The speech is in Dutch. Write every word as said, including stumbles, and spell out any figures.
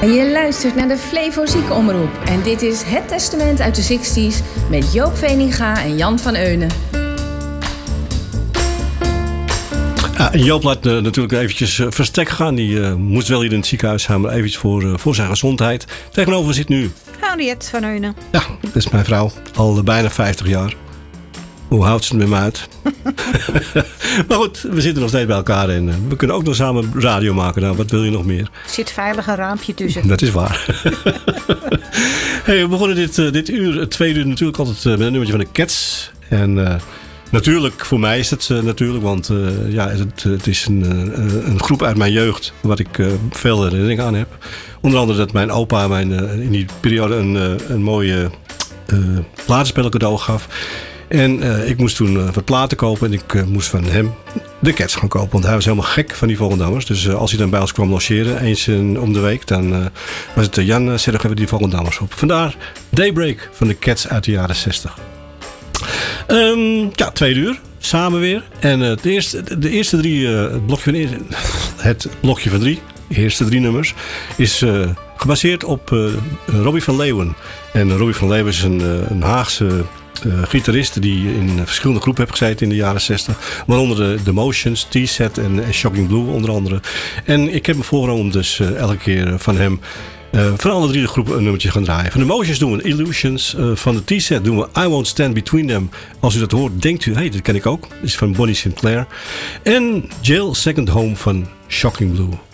Je luistert naar de Flevo Ziekenomroep en dit is Het Testament uit de zestig's met Joop Veninga en Jan van Eunen. Ja, Joop laat uh, natuurlijk eventjes uh, verstek gaan. Die uh, moest wel hier in het ziekenhuis zijn, maar eventjes voor, uh, voor zijn gezondheid. Tegenover zit nu... Henriette van Eunen. Ja, dat is mijn vrouw. Al uh, bijna vijftig jaar. Hoe houdt ze het met me uit? Maar goed, we zitten nog steeds bij elkaar en uh, we kunnen ook nog samen radio maken. Nou, wat wil je nog meer? Er zit veilig een raampje tussen. Dat is waar. Hey, we begonnen dit, uh, dit uur, het tweede uur natuurlijk altijd uh, met een nummertje van de Cats. En uh, natuurlijk, voor mij is het uh, natuurlijk, want uh, ja, het, het is een, uh, een groep uit mijn jeugd waar ik uh, veel herinneringen aan heb. Onder andere dat mijn opa mijn, uh, in die periode een, uh, een mooie uh, platenspeler cadeau gaf. En uh, ik moest toen uh, wat platen kopen en ik uh, moest van hem de Cats gaan kopen. Want hij was helemaal gek van die Vogeldammers. Dus uh, als hij dan bij ons kwam logeren, eens uh, om de week, dan uh, was het uh, Jan, uh, zet nog even die Vogeldammers op. Vandaar Daybreak van de Cats uit de jaren zestig. Um, ja, tweede uur, samen weer. En uh, de, eerste, de eerste drie, uh, het, blokje van, het blokje van drie, de eerste drie nummers, is uh, gebaseerd op uh, Robbie van Leeuwen. En Robbie van Leeuwen is een, uh, een Haagse... Uh, gitarist die in verschillende groepen heeft gezeten in de jaren zestig. Waaronder de, de Motions, T-Set en, en Shocking Blue onder andere. En ik heb me voorgenomen om dus uh, elke keer van hem uh, van alle drie de groepen een nummertje gaan draaien. Van de Motions doen we Illusions. Uh, van de T-Set doen we I Won't Stand Between Them. Als u dat hoort, denkt u, hé, hey, dat ken ik ook. Dat is van Bonnie Sinclair. En Jail Second Home van Shocking Blue.